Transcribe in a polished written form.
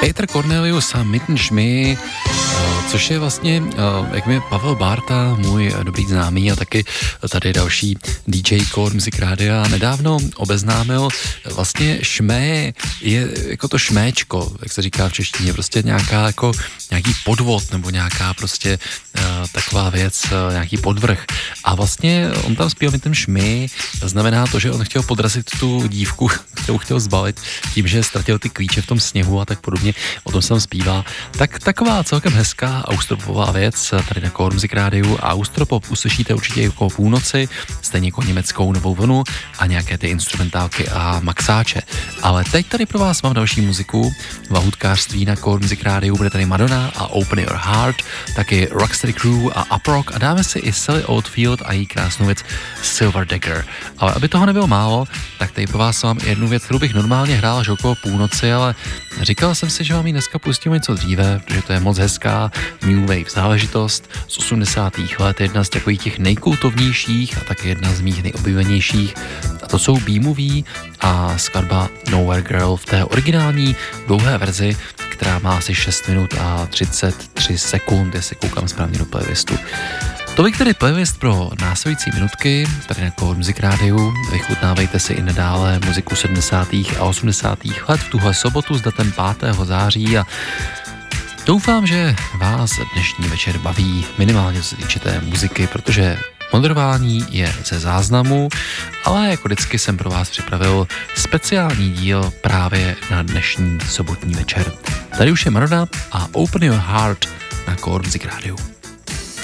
Peter Cornelius a Mitten Schmy, což je vlastně, jak mi Pavel Bárta, můj dobrý známý a taky tady další DJ Core Music Rádia nedávno obeznámil, vlastně šmé je jako to šméčko, jak se říká v češtině, prostě nějaký podvod nebo nějaká prostě taková věc, nějaký podvrh. A vlastně on tam zpíval Mitten Schmy, znamená to, že on chtěl podrazit tu dívku, kterou chtěl zbalit tím, že ztratil ty klíče v tom sněhu a tak podobně, o tom se tam zpívá. Tak taková celkem hezká austropopová věc tady na Core Music Rádiu. Austropop uslyšíte určitě jako půlnoci, stejně jako německou novou vlnu a nějaké ty instrumentálky a maxáče. Ale teď tady pro vás mám další muziku, lahůdkářství na Core Music Rádiu, bude tady Madonna a Open Your Heart, taky Rocksteady Crew a Uprock a dáme si i Sally Oldfield a její krásnou věc Silver Dagger. Ale aby toho nebylo málo, tak tady pro vás mám jednu věc, kterou bych normálně hrál až okolo půlnoci, ale říkal jsem si, že vám ji dneska pustím něco dříve, protože to je moc hezká new wave záležitost z 80. let, jedna z takových těch nejkultovnějších a taky jedna z mých nejoblíbenějších. A to jsou B-Movie a skladba Nowhere Girl v té originální dlouhé verzi, která má asi 6 minut a 33 sekund, jestli koukám správně do playlistu. Tolik tedy playlist pro následující minutky, tady na Core Music Rádiu. Vychutnávejte si i nadále muziku 70. a 80. let v tuhle sobotu s datem 5. září a doufám, že vás dnešní večer baví minimálně co se týče té muziky, protože moderování je ze záznamu, ale jako vždycky jsem pro vás připravil speciální díl právě na dnešní sobotní večer. Tady už je Madonna a Open Your Heart na Core Music Rádiu.